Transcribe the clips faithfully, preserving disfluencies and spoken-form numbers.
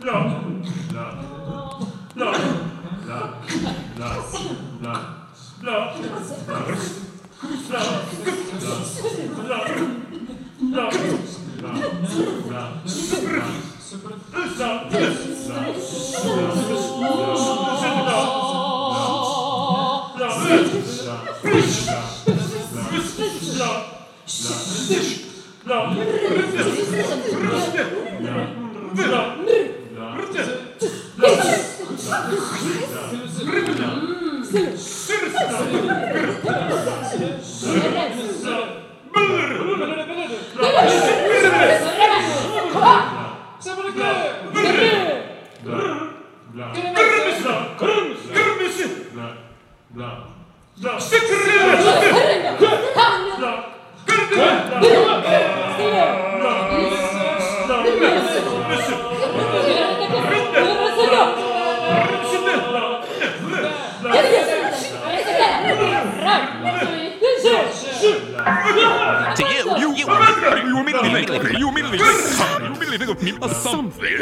To you, you, you, you immediately think, you immediately think, you immediately think of me as something.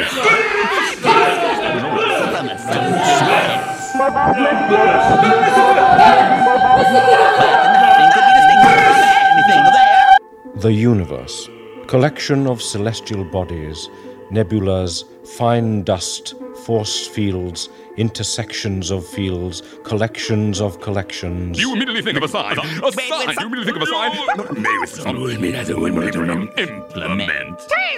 The universe, collection of celestial bodies, nebulas, fine dust, force fields, intersections of fields, collections of collections. You immediately think of a sign. A Wait, sign. wait, You immediately think of a sign. Implement.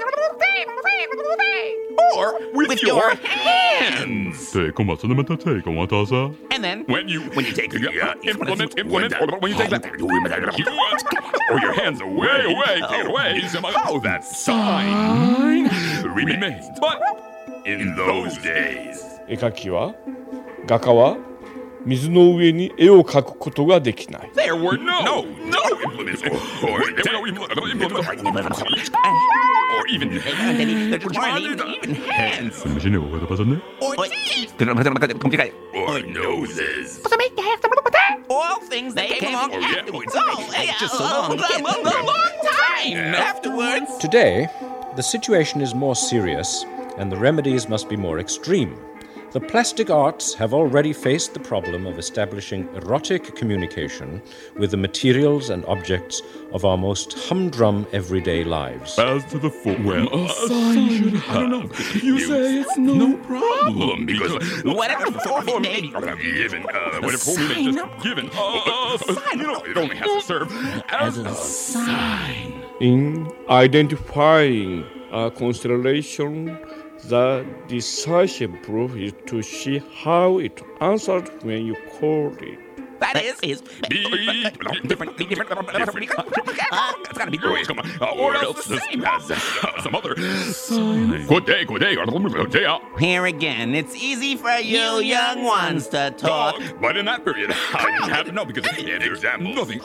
Or with, with your, your hands. Take on what's in the take on what does that? And then When you when you take the uh, uh, implement, implement, or when you take that, you, uh, or your hands away, away, take it away. How that sign remains. But in those days, 絵描きは画家は水の上に絵を描くことができない。 there were no, no, no implements, or there were no implements, or even even hands, 당신이 뭐가 빠졌네? or teeth or noses. all things that came along Oh, yeah. afterwards. Oh, yeah, just so long, a long time afterwards. Today, the situation is more serious and the remedies must be more extreme. The plastic arts have already faced the problem of establishing erotic communication with the materials and objects of our most humdrum everyday lives. As to the form, Well, a a sign should I don't know. have. You say it's no problem. Because Whatever form it may be given, uh, whatever form it may just given, uh, a sign, you know, it only has to serve as a sign. In identifying a constellation, the decisive proof is to see how it answered when you called it. That is, is Be different, different, different. It's gotta be Wait, come on. Uh, or else the same as uh, some other sign. Good day, good day, good day out. Here again, it's easy for you young ones to talk. Dog. But in that period, I didn't have to know because in example, nothing.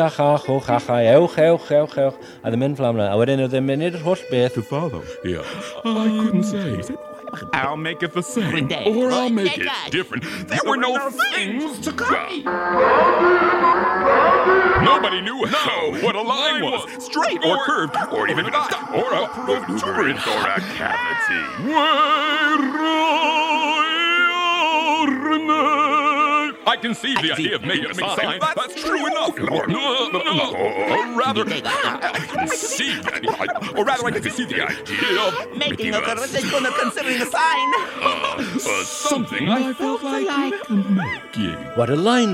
A the men flamla, a wedyn of the minute hot beth. To father. Yeah. I couldn't say. I'll make it the same, Day. or I'll make Day. it different. There were no things to copy. Nobody knew how, what a line was, straight or curved, or even a dot, or a protuberance, or a cavity. I conceive the idea of making a sign. That's true enough. Or, or rather, I conceive, or rather, I conceive the idea of Making a considering a sign. uh, uh, something I felt like making. What a line